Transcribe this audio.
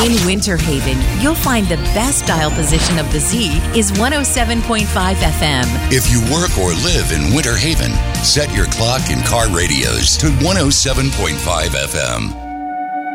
In Winter Haven, you'll find the best dial position of the Z is 107.5 FM. If you work or live in Winter Haven, set your clock and car radios to 107.5 FM.